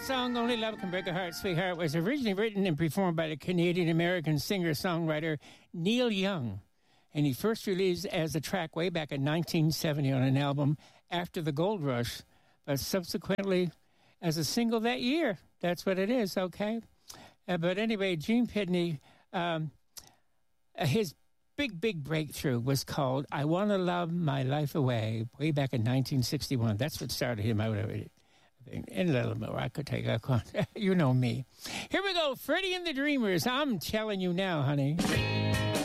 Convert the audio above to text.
song, Only Love Can Break a Heart, Sweetheart, was originally written and performed by the Canadian-American singer-songwriter Neil Young. And he first released as a track way back in 1970 on an album After the Gold Rush, but subsequently as a single that year. That's what it is, okay? But anyway, Gene Pitney, his big breakthrough was called I Want to Love My Life Away, way back in 1961. That's what started him out of it. And a little more I could take a you know me. Here we go, Freddie and the Dreamers. I'm telling you now, honey.